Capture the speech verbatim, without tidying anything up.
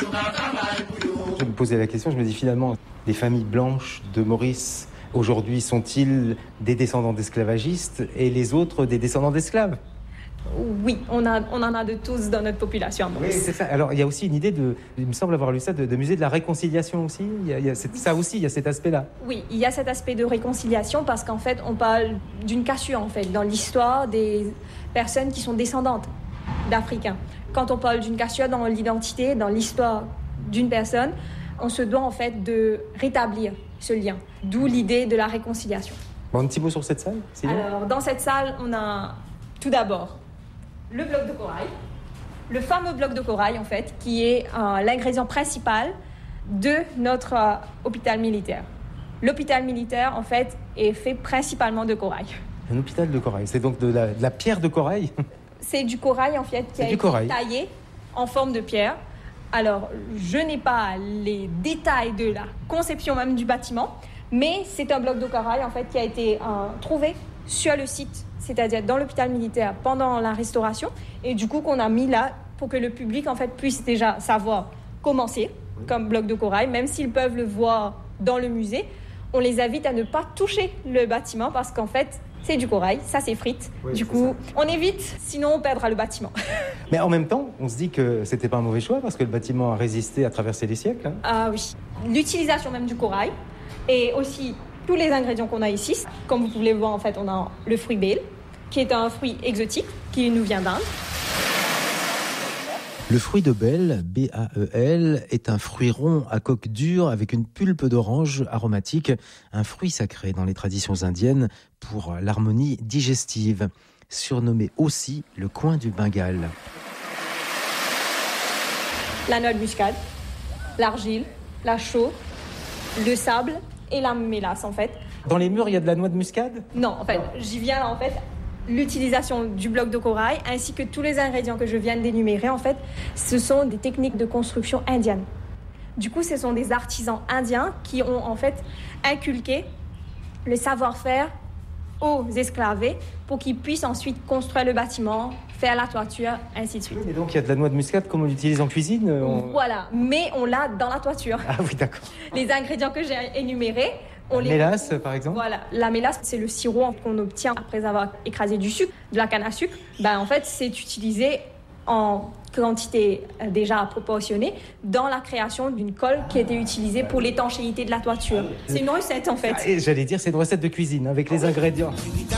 Je me posais la question, je me dis finalement, les familles blanches de Maurice, aujourd'hui, sont-ils des descendants d'esclavagistes et les autres des descendants d'esclaves ? Oui, on, a, on en a de tous dans notre population à Maurice. Oui, c'est ça. Alors, il y a aussi une idée de, il me semble avoir lu ça, de, de musée de la réconciliation aussi. Il y a, il y a cette, ça aussi, il y a cet aspect-là. Oui, il y a cet aspect de réconciliation parce qu'en fait, on parle d'une cassure, en fait, dans l'histoire des personnes qui sont descendantes d'Africains. Quand on parle d'une cassure dans l'identité, dans l'histoire d'une personne, on se doit, en fait, de rétablir ce lien. D'où l'idée de la réconciliation. Bon, un petit mot sur cette salle, sinon. Alors, dans cette salle, on a tout d'abord le bloc de corail, le fameux bloc de corail en fait, qui est euh, l'ingrédient principal de notre euh, hôpital militaire. L'hôpital militaire en fait est fait principalement de corail. Un hôpital de corail, c'est donc de la, de la pierre de corail ? C'est du corail en fait qui c'est a été corail. taillé en forme de pierre. Alors, je n'ai pas les détails de la conception même du bâtiment, mais c'est un bloc de corail en fait qui a été euh, trouvé sur le site, c'est-à-dire dans l'hôpital militaire pendant la restauration, et du coup qu'on a mis là pour que le public en fait puisse déjà savoir comment c'est comme bloc de corail, même s'ils peuvent le voir dans le musée. On les invite à ne pas toucher le bâtiment parce qu'en fait c'est du corail, ça s'effrite. Oui, du coup, ça. On évite, sinon on perdra le bâtiment. Mais en même temps, on se dit que c'était pas un mauvais choix parce que le bâtiment a résisté à traverser les siècles. Hein. Ah oui, l'utilisation même du corail et aussi tous les ingrédients qu'on a ici. Comme vous pouvez le voir, en fait, on a le fruit bale, qui est un fruit exotique qui nous vient d'Inde. Le fruit de belle, B A E L, est un fruit rond à coque dure avec une pulpe d'orange aromatique, un fruit sacré dans les traditions indiennes pour l'harmonie digestive, surnommé aussi le coin du Bengale. La noix de muscade, l'argile, la chaux, le sable et la mélasse en fait. Dans les murs, il y a de la noix de muscade ? Non, en fait, j'y viens là en fait. L'utilisation du bloc de corail ainsi que tous les ingrédients que je viens d'énumérer, en fait, ce sont des techniques de construction indiennes. Du coup, ce sont des artisans indiens qui ont en fait inculqué le savoir-faire aux esclavés pour qu'ils puissent ensuite construire le bâtiment, faire la toiture, ainsi de suite. Et donc, il y a de la noix de muscade comme on l'utilise en cuisine on... Voilà, mais on l'a dans la toiture. Ah oui, d'accord. Les ingrédients que j'ai énumérés, on la les... mélasse, par exemple. Voilà, la mélasse, c'est le sirop qu'on obtient après avoir écrasé du sucre, de la canne à sucre. Ben, en fait, c'est utilisé en quantité déjà proportionnée dans la création d'une colle qui a été utilisée pour l'étanchéité de la toiture. C'est une recette, en fait. Ah, et j'allais dire, c'est une recette de cuisine avec les ingrédients.